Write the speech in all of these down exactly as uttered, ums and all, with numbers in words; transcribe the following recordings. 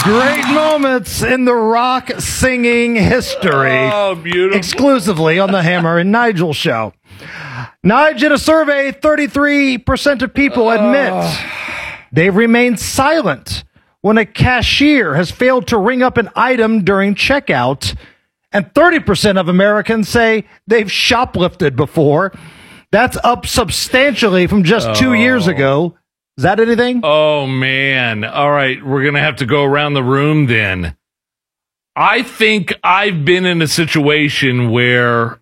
Great moments in the rock singing history. Oh, beautiful. Exclusively on the Hammer and Nigel show. Nigel, in a survey, thirty-three percent of people admit they've remained silent when a cashier has failed to ring up an item during checkout. And thirty percent of Americans say they've shoplifted before. That's up substantially from just two oh. years ago. Is that anything? Oh, man. All right. We're going to have to go around the room then. I think I've been in a situation where,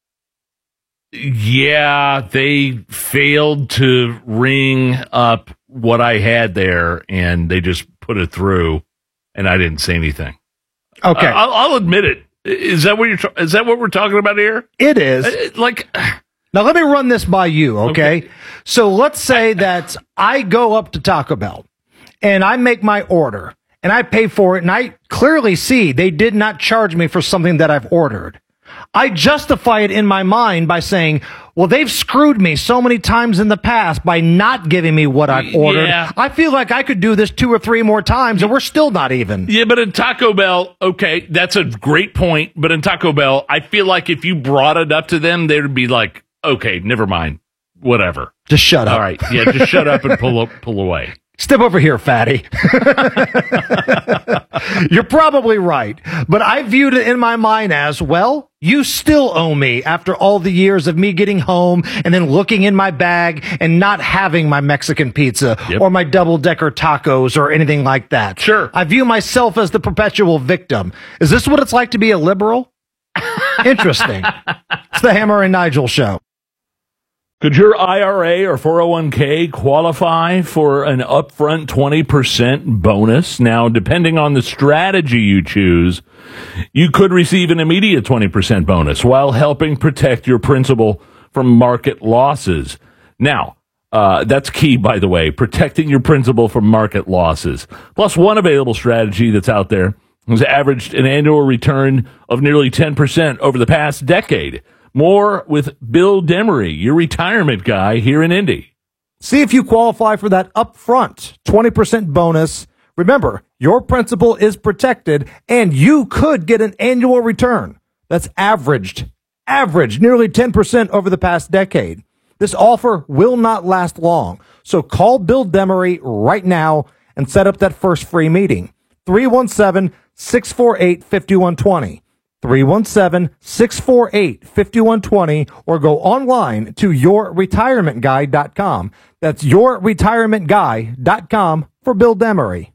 yeah, they failed to ring up what I had there, and they just put it through, and I didn't say anything. Okay. I'll, I'll admit it. Is that what you're? Is that what we're talking about here? It is. Uh, like, now let me run this by you, okay? okay? So let's say that I go up to Taco Bell and I make my order and I pay for it, and I clearly see they did not charge me for something that I've ordered. I justify it in my mind by saying, well, they've screwed me so many times in the past by not giving me what I've ordered. Yeah. I feel like I could do this two or three more times, and we're still not even. Yeah, but in Taco Bell, okay, that's a great point. But in Taco Bell, I feel like if you brought it up to them, they would be like, okay, never mind, whatever. Just shut up. All right, yeah, just shut up and pull up, pull away. Step over here, fatty. You're probably right, but I viewed it in my mind as, well, you still owe me after all the years of me getting home and then looking in my bag and not having my Mexican pizza yep. or my double-decker tacos or anything like that. Sure. I view myself as the perpetual victim. Is this what it's like to be a liberal? Interesting. It's the Hammer and Nigel show. Could your I R A or four oh one k qualify for an upfront twenty percent bonus? Now, depending on the strategy you choose, you could receive an immediate twenty percent bonus while helping protect your principal from market losses. Now, uh, that's key, by the way, protecting your principal from market losses. Plus, one available strategy that's out there has averaged an annual return of nearly ten percent over the past decade. More with Bill Demery, your retirement guy here in Indy. See if you qualify for that upfront twenty percent bonus. Remember, your principal is protected, and you could get an annual return that's averaged, averaged nearly ten percent over the past decade. This offer will not last long, so call Bill Demery right now and set up that first free meeting. three one seven, six four eight, five one two zero. three one seven, six four eight, five one two zero, or go online to your retirement guy dot com. That's your retirement guy dot com for Bill Demery.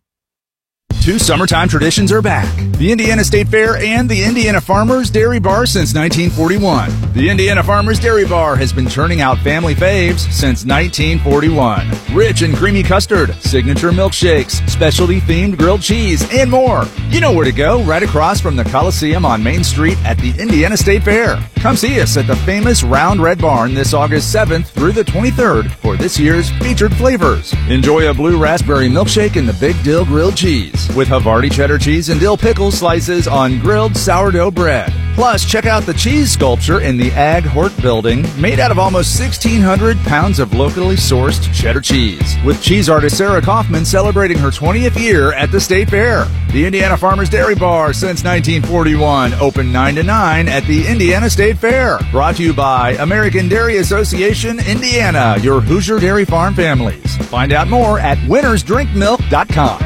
Two summertime traditions are back. The Indiana State Fair and the Indiana Farmers Dairy Bar since nineteen forty-one. The Indiana Farmers Dairy Bar has been churning out family faves since nineteen forty-one. Rich and creamy custard, signature milkshakes, specialty-themed grilled cheese, and more. You know where to go, right across from the Coliseum on Main Street at the Indiana State Fair. Come see us at the famous Round Red Barn this August seventh through the twenty-third for this year's featured flavors. Enjoy a blue raspberry milkshake and the Big Dill grilled cheese with Havarti cheddar cheese and dill pickle slices on grilled sourdough bread. Plus, check out the cheese sculpture in the Ag Hort building, made out of almost sixteen hundred pounds of locally sourced cheddar cheese, with cheese artist Sarah Kaufman celebrating her twentieth year at the State Fair. The Indiana Farmers Dairy Bar since nineteen forty-one, open nine to nine at the Indiana State Fair. Brought to you by American Dairy Association, Indiana, your Hoosier dairy farm families. Find out more at winners drink milk dot com.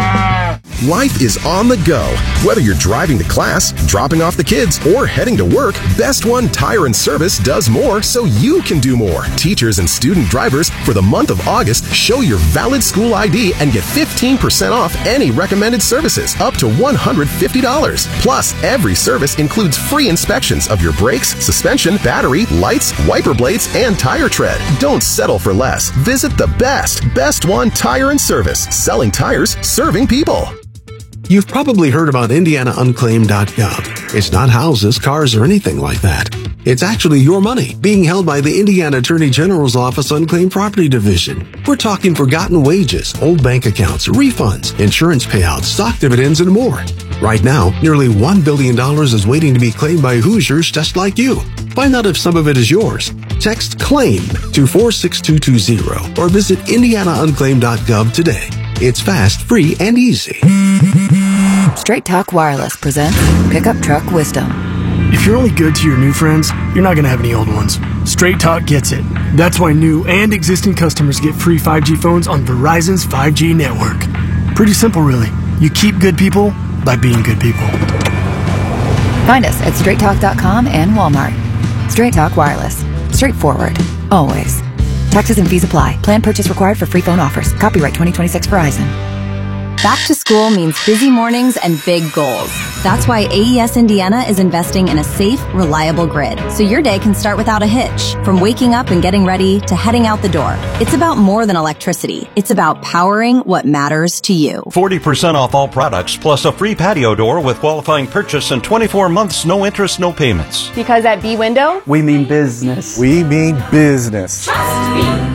Life is on the go. Whether you're driving to class, dropping off the kids, or heading to work, Best One Tire and Service does more so you can do more. Teachers and student drivers, for the month of August, show your valid school I D and get fifteen percent off any recommended services, up to one hundred fifty dollars. Plus, every service includes free inspections of your brakes, suspension, battery, lights, wiper blades, and tire tread. Don't settle for less. Visit the best, Best One Tire and Service, selling tires, serving people. You've probably heard about Indiana Unclaimed dot gov. It's not houses, cars, or anything like that. It's actually your money being held by the Indiana Attorney General's Office Unclaimed Property Division. We're talking forgotten wages, old bank accounts, refunds, insurance payouts, stock dividends, and more. Right now, nearly one billion dollars is waiting to be claimed by Hoosiers just like you. Find out if some of it is yours. Text CLAIM to four six two two zero or visit Indiana Unclaimed dot gov today. It's fast, free, and easy. Straight Talk Wireless presents Pickup Truck Wisdom. If you're only good to your new friends, you're not going to have any old ones. Straight Talk gets it. That's why new and existing customers get free five G phones on Verizon's five G network. Pretty simple, really. You keep good people by being good people. Find us at straight talk dot com and Walmart. Straight Talk Wireless. Straightforward. Always. Taxes and fees apply. Plan purchase required for free phone offers. Copyright twenty twenty-six Verizon. Back to school means busy mornings and big goals. That's why A E S Indiana is investing in a safe, reliable grid, so your day can start without a hitch. From waking up and getting ready to heading out the door. It's about more than electricity. It's about powering what matters to you. forty percent off all products, plus a free patio door with qualifying purchase and twenty-four months, no interest, no payments. Because at B Window, we mean business. We mean business. Trust me.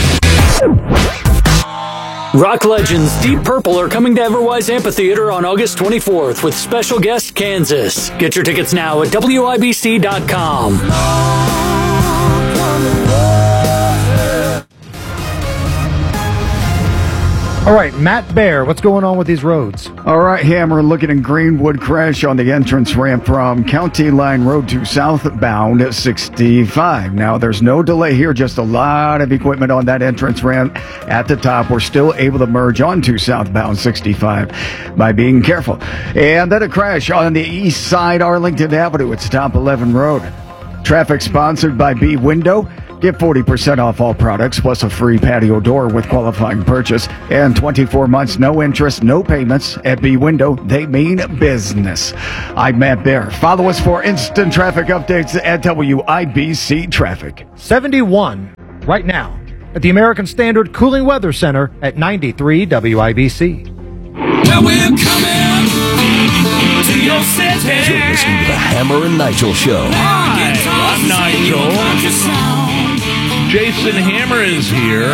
Rock legends Deep Purple are coming to Everwise Amphitheater on August twenty-fourth with special guest Kansas. Get your tickets now at W I B C dot com. All right, Matt Bear, what's going on with these roads? All right, Hammer, looking at Greenwood crash on the entrance ramp from County Line Road to southbound sixty-five. Now, there's no delay here, just a lot of equipment on that entrance ramp at the top. We're still able to merge onto southbound sixty-five by being careful. And then a crash on the east side, Arlington Avenue. It's top eleven Road. Traffic sponsored by B Window. Get forty percent off all products, plus a free patio door with qualifying purchase, and twenty-four months, no interest, no payments. At B Window, they mean business. I'm Matt Bear. Follow us for instant traffic updates at W I B C Traffic. seventy-one right now at the American Standard Cooling Weather Center at ninety-three W I B C. Well, we're coming to your city. You're listening to the Hammer and Nigel Show. Hi, I'm Nigel. Jason Hammer is here.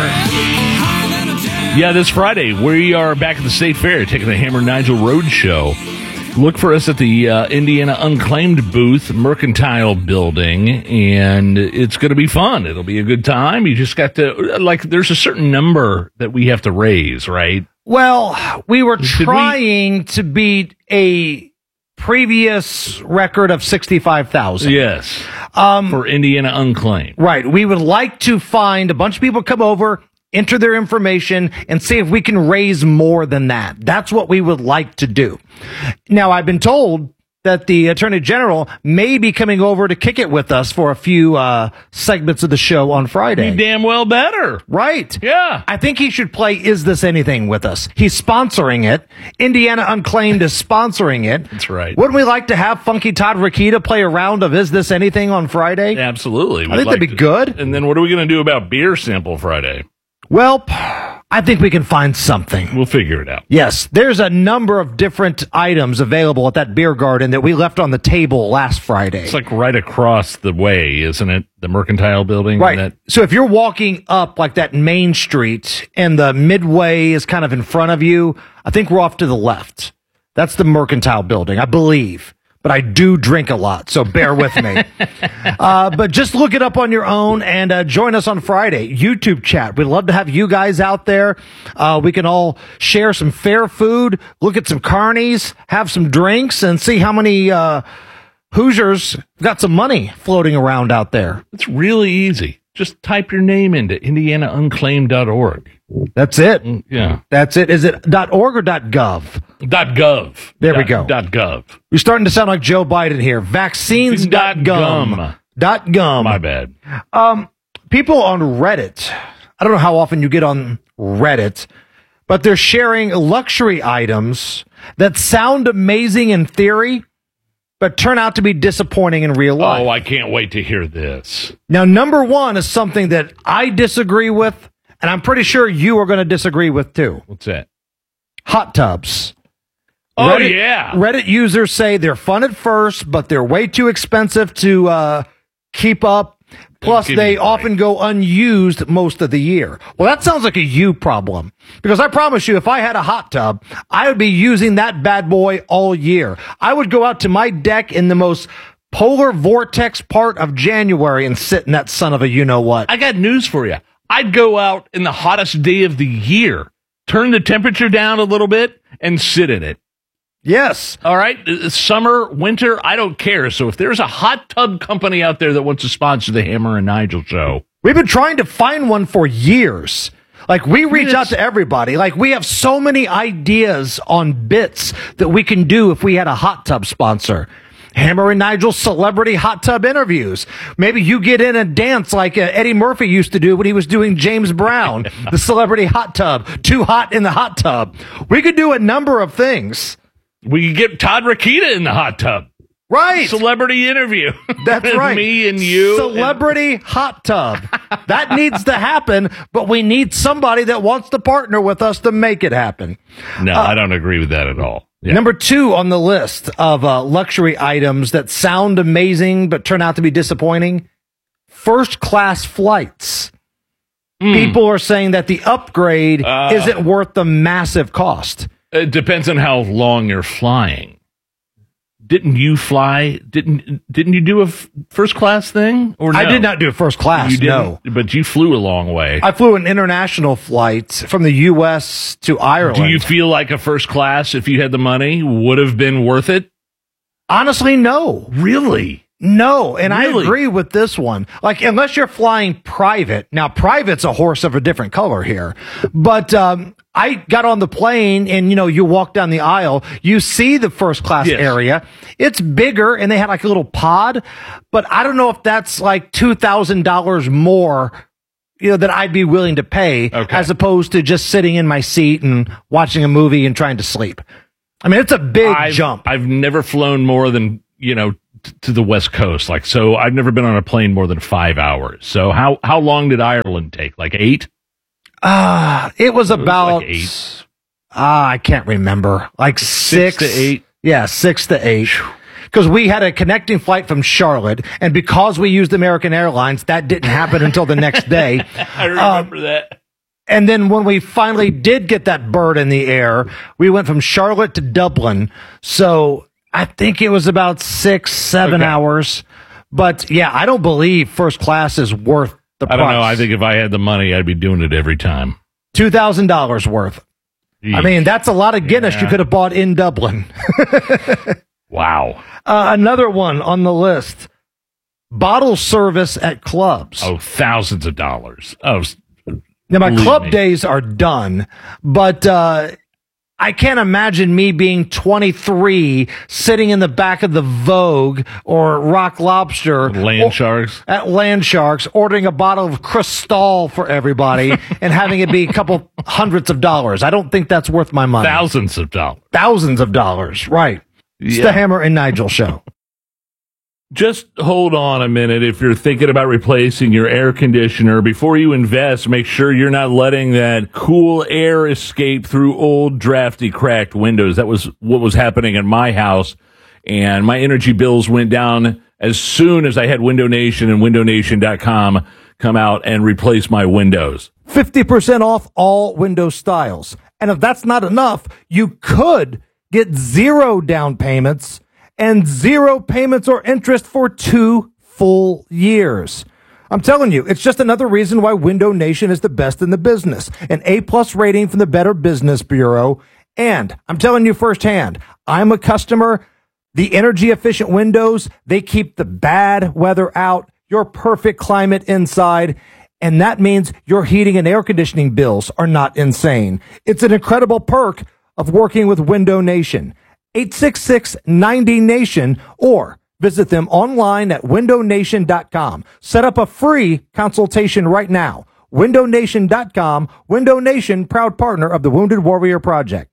Yeah, this Friday, we are back at the State Fair taking the Hammer and Nigel Road Show. Look for us at the uh, Indiana Unclaimed booth, Mercantile Building, and it's going to be fun. It'll be a good time. You just got to, like, there's a certain number that we have to raise, right? Well, we were Did trying we? to beat a previous record of sixty-five thousand. Yes. Um, for Indiana Unclaimed. Right. We would like to find a bunch of people come over, enter their information, and see if we can raise more than that. That's what we would like to do. Now, I've been told that the Attorney General may be coming over to kick it with us for a few uh, segments of the show on Friday. You damn well better. Right. Yeah. I think he should play Is This Anything with us. He's sponsoring it. Indiana Unclaimed is sponsoring it. That's right. Wouldn't we like to have Funky Todd Rikita play a round of Is This Anything on Friday? Absolutely. I think like that'd be to. good. And then what are we going to do about Beer Sample Friday? Well, I think we can find something. We'll figure it out. Yes, there's a number of different items available at that beer garden that we left on the table last Friday. It's like right across the way, isn't it? The Mercantile Building? Right. That- so if you're walking up like that Main Street and the Midway is kind of in front of you, I think we're off to the left. That's the Mercantile Building, I believe. But I do drink a lot, so bear with me. uh, but just look it up on your own and uh, join us on Friday. YouTube chat. We'd love to have you guys out there. Uh, we can all share some fair food, look at some carnies, have some drinks, and see how many uh, Hoosiers got some money floating around out there. It's really easy. Just type your name into indiana unclaimed dot org. That's it. Yeah. That's it. Is it .org or .gov? .gov. There we dot, go. Dot .gov. You're starting to sound like Joe Biden here. Vaccines dot gum. Dot gum. My bad. Um, people on Reddit, I don't know how often you get on Reddit, but they're sharing luxury items that sound amazing in theory, but turn out to be disappointing in real life. Oh, I can't wait to hear this. Now, number one is something that I disagree with, and I'm pretty sure you are going to disagree with too. What's that? Hot tubs. Oh, Reddit, yeah. Reddit users say they're fun at first, but they're way too expensive to uh, keep up. Plus, they often go unused most of the year. Well, that sounds like a you problem. Because I promise you, if I had a hot tub, I would be using that bad boy all year. I would go out to my deck in the most polar vortex part of January and sit in that son of a you-know-what. I got news for you. I'd go out in the hottest day of the year turn the temperature down a little bit and sit in it. Yes. All right. Summer, winter, I don't care. So if there's a hot tub company out there that wants to sponsor the Hammer and Nigel show. We've been trying to find one for years. Like, we reach Yes. out to everybody. Like, we have so many ideas on bits that we can do if we had a hot tub sponsor. Hammer and Nigel celebrity hot tub interviews. Maybe you get in and dance like uh, Eddie Murphy used to do when he was doing James Brown, the celebrity hot tub. Too hot in the hot tub. We could do a number of things. We could get Todd Rakita in the hot tub. Right. Celebrity interview. That's right. Me and you. Celebrity hot tub. That needs to happen, but we need somebody that wants to partner with us to make it happen. No, Uh, I don't agree with that at all. Yeah. Number two on the list of uh, luxury items that sound amazing but turn out to be disappointing, first class flights. Mm. People are saying that the upgrade Uh. isn't worth the massive cost. It depends on how long you're flying. Didn't you fly? Didn't didn't you do a f- first class thing? Or no? I did not do first class, You no. didn't, but you flew a long way. I flew an international flight from the U S to Ireland. Do you feel like a first class, if you had the money, would have been worth it? Honestly, no. Really? No, and Really? I agree with this one. Like, unless you're flying private, now private's a horse of a different color here, but um, I got on the plane and, you know, you walk down the aisle, you see the first class Yes. area. It's bigger and they had like a little pod, but I don't know if that's like two thousand dollars more, you know, that I'd be willing to pay Okay. as opposed to just sitting in my seat and watching a movie and trying to sleep. I mean, it's a big I've, jump. I've never flown more than, you know, t- to the West Coast. Like, so I've never been on a plane more than five hours. So how, how long did Ireland take? Like eight? Ah, it was It was about like eight. Ah, I can't remember. Like six, Six to eight? Yeah, six to eight. Because we had a connecting flight from Charlotte, and because we used American Airlines, that didn't happen until the next day. I remember Um, that. And then when we finally did get that bird in the air, we went from Charlotte to Dublin. So I think it was about six, seven Okay. hours. But yeah, I don't believe first class is worth the price. I don't know. I think if I had the money, I'd be doing it every time. two thousand dollars worth. I mean, that's a lot of Guinness Yeah. you could have bought in Dublin. Wow. Uh, another one on the list, bottle service at clubs. Oh, thousands of dollars. Oh, s- Now, my believe club me. days are done, but uh, I can't imagine me being twenty-three, sitting in the back of the Vogue or Rock Lobster. Land or- Sharks. At Land Sharks, ordering a bottle of Cristal for everybody and having it be a couple hundreds of dollars. I don't think that's worth my money. Thousands of dollars. Thousands of dollars, right. It's Yeah. the Hammer and Nigel show. Just hold on a minute. If you're thinking about replacing your air conditioner, before you invest, make sure you're not letting that cool air escape through old, drafty, cracked windows. That was what was happening at my house, and my energy bills went down as soon as I had Window Nation and window nation dot com come out and replace my windows. fifty percent off all window styles. And if that's not enough, you could get zero down payments and zero payments or interest for two full years. I'm telling you, it's just another reason why Window Nation is the best in the business. An A-plus rating from the Better Business Bureau. And I'm telling you firsthand, I'm a customer. The energy-efficient windows, they keep the bad weather out, your perfect climate inside, and that means your heating and air conditioning bills are not insane. It's an incredible perk of working with Window Nation. eight six six, nine zero, NATION or visit them online at window nation dot com. Set up a free consultation right now. window nation dot com. Window Nation, proud partner of the Wounded Warrior Project.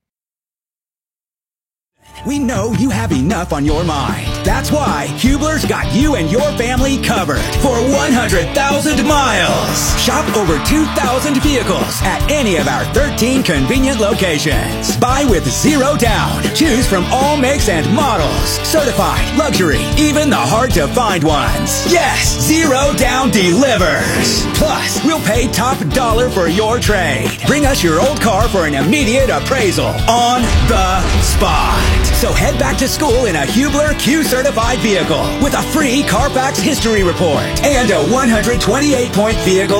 We know you have enough on your mind. That's why Hubler's got you and your family covered for one hundred thousand miles. Shop over two thousand vehicles at any of our thirteen convenient locations. Buy with zero down. Choose from all makes and models. Certified, luxury, even the hard-to-find ones. Yes, zero down delivers. Plus, we'll pay top dollar for your trade. Bring us your old car for an immediate appraisal on the spot. So head back to school in a Hubler Q-certified vehicle with a free Carfax history report and a one hundred twenty-eight point vehicle